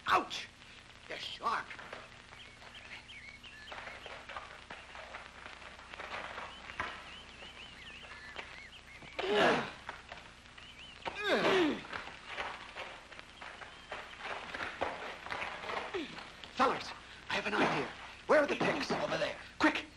Ouch! They're sharp. Fellas, I have an idea. Where are the picks? Over there. Quick,